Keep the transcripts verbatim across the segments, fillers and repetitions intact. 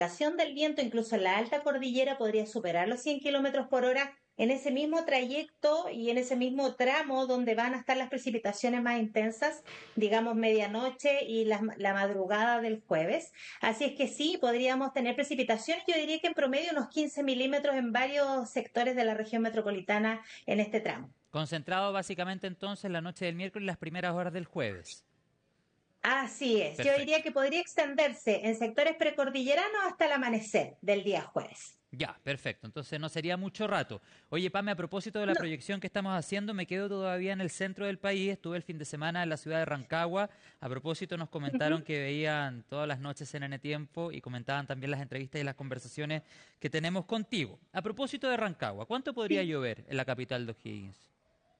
ración del viento, incluso en la alta cordillera, podría superar los cien kilómetros por hora en ese mismo trayecto y en ese mismo tramo donde van a estar las precipitaciones más intensas, digamos medianoche y la, la madrugada del jueves. Así es que sí, podríamos tener precipitaciones, yo diría que en promedio unos quince milímetros en varios sectores de la región metropolitana en este tramo. Concentrado básicamente entonces la noche del miércoles y las primeras horas del jueves. Así es, yo diría Perfecto. que podría extenderse en sectores precordilleranos hasta el amanecer del día jueves. Ya, perfecto. Entonces no sería mucho rato. Oye, Pame, a propósito de la No. proyección que estamos haciendo, me quedo todavía en el centro del país. Estuve el fin de semana en la ciudad de Rancagua. A propósito, nos comentaron Ujú. que veían todas las noches en N Tiempo y comentaban también las entrevistas y las conversaciones que tenemos contigo. A propósito de Rancagua, ¿cuánto podría Sí. llover en la capital de O'Higgins?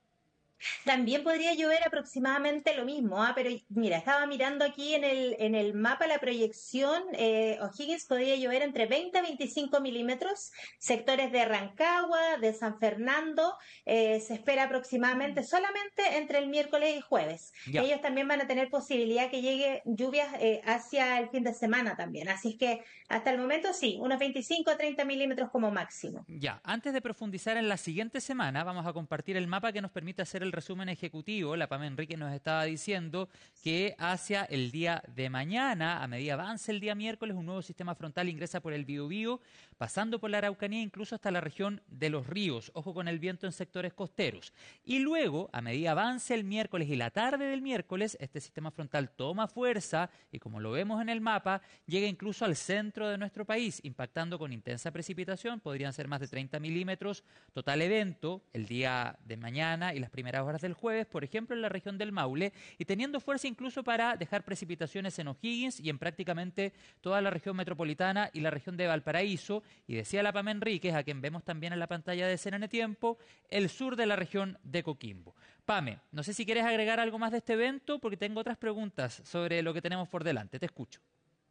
También podría llover aproximadamente lo mismo, ¿ah? Pero mira, estaba mirando aquí en el, en el mapa la proyección, eh, O'Higgins podría llover entre veinte a veinticinco milímetros, sectores de Rancagua, de San Fernando, eh, se espera aproximadamente solamente entre el miércoles y jueves. Ya. Ellos también van a tener posibilidad que llegue lluvias eh, hacia el fin de semana también, así es que hasta el momento sí, unos veinticinco a treinta milímetros como máximo. Ya, antes de profundizar en la siguiente semana, vamos a compartir el mapa que nos permite hacer el resumen ejecutivo. La Pame Enrique nos estaba diciendo que hacia el día de mañana, a medida avance el día miércoles, un nuevo sistema frontal ingresa por el Biobío, pasando por la Araucanía, incluso hasta la región de los ríos. Ojo con el viento en sectores costeros. Y luego, a medida avance el miércoles y la tarde del miércoles, este sistema frontal toma fuerza y, como lo vemos en el mapa, llega incluso al centro de nuestro país, impactando con intensa precipitación. Podrían ser más de treinta milímetros. Total evento el día de mañana y las primeras horas del jueves, por ejemplo, en la región del Maule, y teniendo fuerza incluso para dejar precipitaciones en O'Higgins y en prácticamente toda la región metropolitana y la región de Valparaíso. Y decía la Pame Enríquez, a quien vemos también en la pantalla de C N N Tiempo, el sur de la región de Coquimbo. Pame, no sé si quieres agregar algo más de este evento, porque tengo otras preguntas sobre lo que tenemos por delante. Te escucho.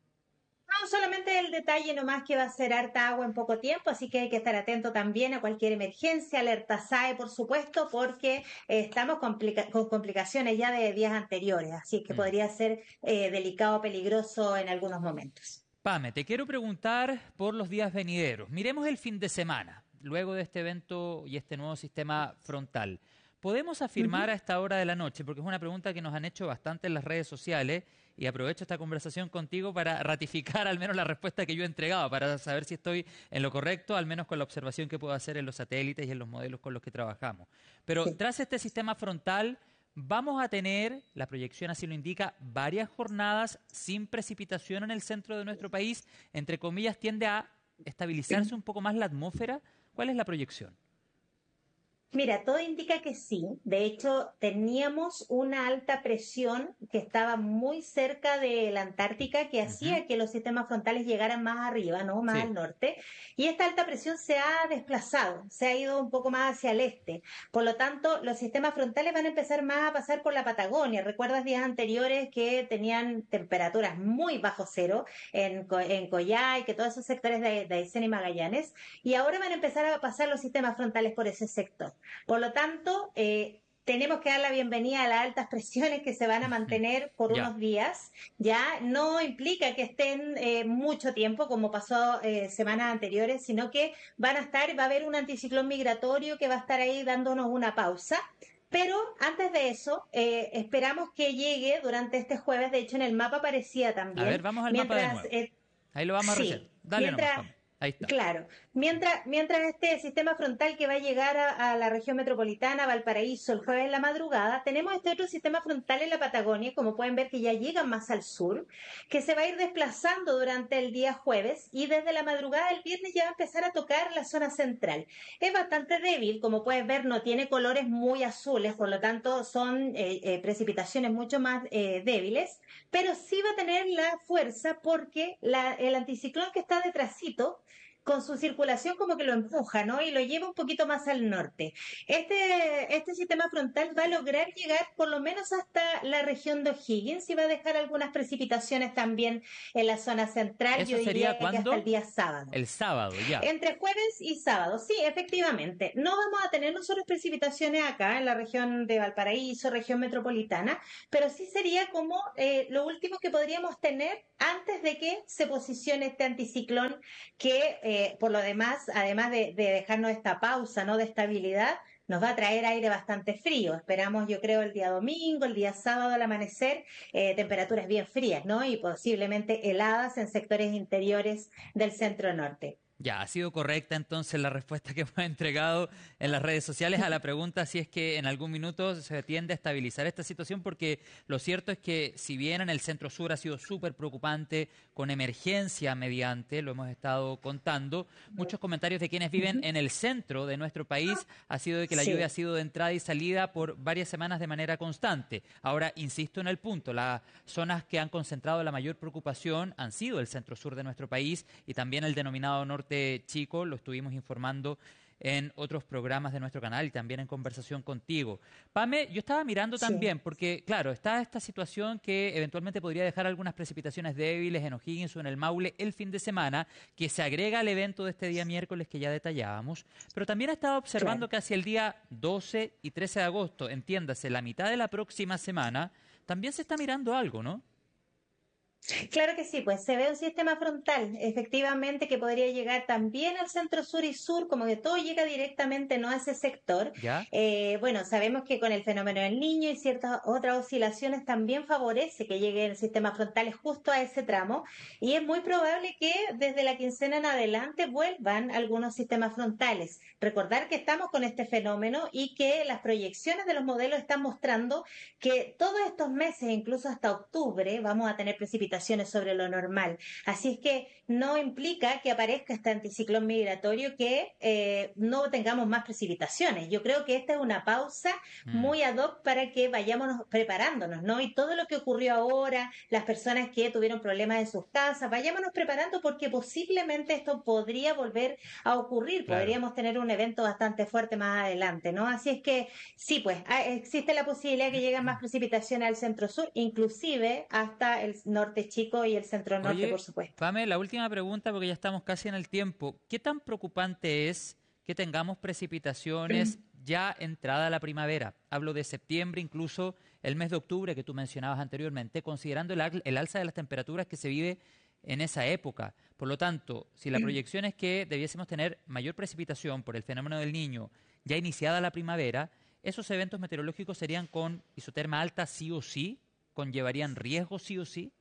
No, solamente el detalle nomás que va a ser harta agua en poco tiempo, así que hay que estar atento también a cualquier emergencia, alerta S A E, por supuesto, porque eh, estamos complica con complicaciones ya de días anteriores, así que Mm. podría ser eh, delicado, peligroso en algunos momentos. Pame, te quiero preguntar por los días venideros. Miremos el fin de semana, luego de este evento y este nuevo sistema frontal. ¿Podemos afirmar Ujú. a esta hora de la noche, porque es una pregunta que nos han hecho bastante en las redes sociales, y aprovecho esta conversación contigo para ratificar al menos la respuesta que yo he entregado, para saber si estoy en lo correcto, al menos con la observación que puedo hacer en los satélites y en los modelos con los que trabajamos? Pero Sí. tras este sistema frontal, vamos a tener, la proyección así lo indica, varias jornadas sin precipitación en el centro de nuestro país. Entre comillas, tiende a estabilizarse un poco más la atmósfera. ¿Cuál es la proyección? Mira, todo indica que sí. De hecho, teníamos una alta presión que estaba muy cerca de la Antártica que Ujú. hacía que los sistemas frontales llegaran más arriba, ¿no? Más Sí. al norte. Y esta alta presión se ha desplazado, se ha ido un poco más hacia el este. Por lo tanto, los sistemas frontales van a empezar más a pasar por la Patagonia. ¿Recuerdas días anteriores que tenían temperaturas muy bajo cero en, Co- en Coyhai, que todos esos sectores de, de Aysén y Magallanes? Y ahora van a empezar a pasar los sistemas frontales por ese sector. Por lo tanto, eh, tenemos que dar la bienvenida a las altas presiones que se van a Ujú. mantener por Ya. unos días. Ya no implica que estén eh, mucho tiempo, como pasó eh, semanas anteriores, sino que van a estar, va a haber un anticiclón migratorio que va a estar ahí dándonos una pausa. Pero antes de eso, eh, esperamos que llegue durante este jueves. De hecho, en el mapa aparecía A ver, también, vamos al mapa de mientras nuevo. eh, Ahí lo vamos a reset. sí, Dale nomás, mientras, Pame. Ahí está. claro, mientras, mientras este sistema frontal que va a llegar a, a la región metropolitana, Valparaíso, el jueves en la madrugada, tenemos este otro sistema frontal en la Patagonia, como pueden ver que ya llega más al sur, que se va a ir desplazando durante el día jueves y desde la madrugada del viernes ya va a empezar a tocar la zona central. Es bastante débil, como pueden ver, no tiene colores muy azules, por lo tanto son eh, eh, precipitaciones mucho más eh, débiles, pero sí va a tener la fuerza porque la, el anticiclón que está detrásito con su circulación como que lo empuja, ¿no? Y lo lleva un poquito más al norte. Este, este sistema frontal va a lograr llegar por lo menos hasta la región de O'Higgins y va a dejar algunas precipitaciones también en la zona central, yo ¿Eso sería diría que hasta el cuándo? día sábado. El sábado, ya. Entre jueves y sábado, sí, efectivamente. No vamos a tener nosotros precipitaciones acá en la región de Valparaíso, región metropolitana, pero sí sería como eh, lo último que podríamos tener antes de que se posicione este anticiclón que, eh, por lo demás, además de, de dejarnos esta pausa, ¿no?, de estabilidad, nos va a traer aire bastante frío. Esperamos, yo creo, el día domingo, el día sábado al amanecer, eh, temperaturas bien frías, ¿no? Y posiblemente heladas en sectores interiores del centro norte. Ya, ha sido correcta entonces la respuesta que hemos entregado en las redes sociales a la pregunta si es que en algún minuto se tiende a estabilizar esta situación, porque lo cierto es que si bien en el centro sur ha sido súper preocupante, con emergencia mediante, lo hemos estado contando, muchos comentarios de quienes viven en el centro de nuestro país ha sido de que la lluvia ha Sí, sido de entrada y salida por varias semanas de manera constante. Ahora, insisto en el punto, las zonas que han concentrado la mayor preocupación han sido el centro sur de nuestro país y también el denominado norte chico, lo estuvimos informando en otros programas de nuestro canal y también en conversación contigo. Pame, yo estaba mirando sí. también, porque claro, está esta situación que eventualmente podría dejar algunas precipitaciones débiles en O'Higgins o en el Maule el fin de semana, que se agrega al evento de este día miércoles que ya detallábamos, pero también estaba observando Claro. que hacia el día doce y trece de agosto, entiéndase, la mitad de la próxima semana, también se está mirando algo, ¿no? Claro que sí, pues se ve un sistema frontal, efectivamente, que podría llegar también al centro sur y sur, como que todo llega directamente no a ese sector. ¿Ya? Eh, bueno, sabemos que con el fenómeno del Niño y ciertas otras oscilaciones también favorece que llegue el sistema frontal justo a ese tramo y es muy probable que desde la quincena en adelante vuelvan algunos sistemas frontales. Recordar que estamos con este fenómeno y que las proyecciones de los modelos están mostrando que todos estos meses, incluso hasta octubre, vamos a tener precipitaciones sobre lo normal. Así es que no implica que aparezca este anticiclón migratorio que eh, no tengamos más precipitaciones. Yo creo que esta es una pausa Mm, muy ad hoc para que vayamos preparándonos, ¿no? Y todo lo que ocurrió ahora, las personas que tuvieron problemas en sus casas, vayámonos preparando porque posiblemente esto podría volver a ocurrir, claro. podríamos tener un evento bastante fuerte más adelante, ¿no? Así es que sí, pues ah, existe la posibilidad de que lleguen más precipitaciones al centro sur, inclusive hasta el norte chico y el centro norte, por Oye, supuesto. Pame, la última pregunta porque ya estamos casi en el tiempo. ¿Qué tan preocupante es que tengamos precipitaciones ya entrada la primavera? Hablo de septiembre, incluso el mes de octubre que tú mencionabas anteriormente, considerando el, al- el alza de las temperaturas que se vive en esa época. Por lo tanto, si la proyección es que debiésemos tener mayor precipitación por el fenómeno del Niño ya iniciada la primavera, esos eventos meteorológicos serían con isoterma alta sí o sí, conllevarían riesgos sí o sí.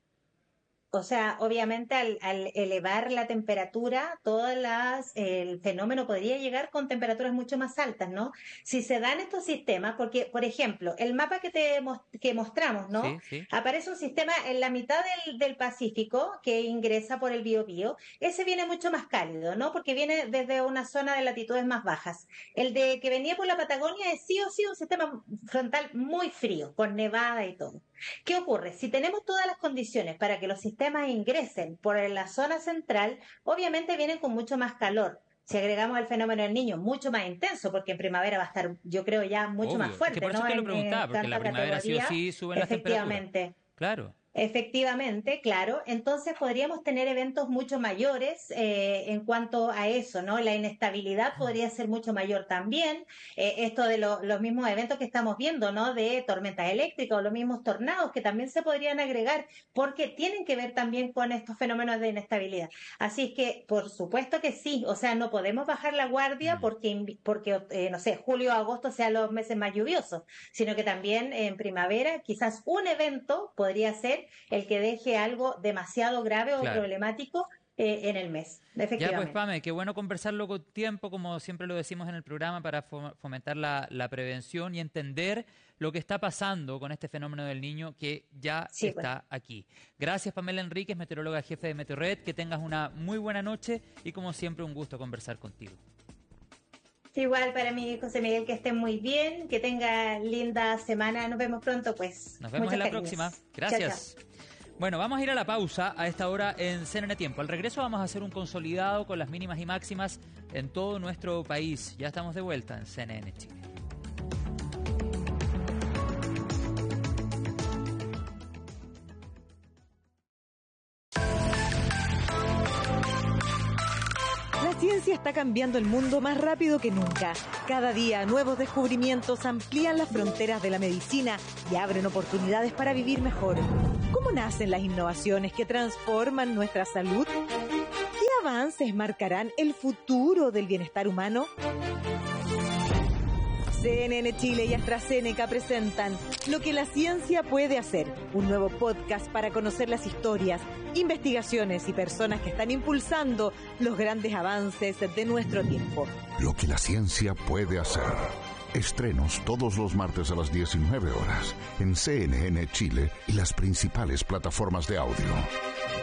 O sea, obviamente al, al elevar la temperatura, todas las, el fenómeno podría llegar con temperaturas mucho más altas, ¿no? Si se dan estos sistemas, porque, por ejemplo, el mapa que te mos- que mostramos, ¿no? Sí, sí. Aparece un sistema en la mitad del, del Pacífico que ingresa por el Biobío. Ese viene mucho más cálido, ¿no? Porque viene desde una zona de latitudes más bajas. El de que venía por la Patagonia es sí o sí un sistema frontal muy frío, con nevada y todo. ¿Qué ocurre? Si tenemos todas las condiciones para que los sistemas ingresen por la zona central, obviamente vienen con mucho más calor. Si agregamos el fenómeno del niño, mucho más intenso, porque en primavera va a estar, yo creo, ya mucho más Obvio. Es que fuerte, por eso ¿no? te lo En, preguntaba, en porque en la tanto primavera sí o categoría, sí suben las temperaturas. efectivamente. Claro. Efectivamente, claro. Entonces podríamos tener eventos mucho mayores eh, en cuanto a eso, ¿no? La inestabilidad podría ser mucho mayor también. Eh, esto de lo- los mismos eventos que estamos viendo, ¿no? De tormentas eléctricas o los mismos tornados que también se podrían agregar porque tienen que ver también con estos fenómenos de inestabilidad. Así es que, por supuesto que sí. O sea, no podemos bajar la guardia Mm. porque, invi- porque eh, no sé, julio o agosto sean los meses más lluviosos, sino que también en primavera quizás un evento podría ser el que deje algo demasiado grave o Claro. problemático eh, en el mes, Ya pues, efectivamente. Pame, qué bueno conversarlo con tiempo, como siempre lo decimos en el programa, para fo- fomentar la, la prevención y entender lo que está pasando con este fenómeno del niño que ya Sí, pues. está aquí. Gracias, Pamela Enríquez, meteoróloga jefe de Meteorred, que tengas una muy buena noche y como siempre un gusto conversar contigo. Igual para mí, José Miguel, que estén muy bien, que tenga linda semana. Nos vemos pronto, pues. Nos vemos en Muchos la próxima. cariños. Chao, chao. Gracias. Bueno, vamos a ir a la pausa a esta hora en C N N Tiempo. Al regreso vamos a hacer un consolidado con las mínimas y máximas en todo nuestro país. Ya estamos de vuelta en C N N Chile. La ciencia está cambiando el mundo más rápido que nunca. Cada día, nuevos descubrimientos amplían las fronteras de la medicina y abren oportunidades para vivir mejor. ¿Cómo nacen las innovaciones que transforman nuestra salud? ¿Qué avances marcarán el futuro del bienestar humano? C N N Chile y AstraZeneca presentan Lo que la ciencia puede hacer, un nuevo podcast para conocer las historias, investigaciones y personas que están impulsando los grandes avances de nuestro tiempo. Lo que la ciencia puede hacer. Estrenos todos los martes a las diecinueve horas en C N N Chile y las principales plataformas de audio.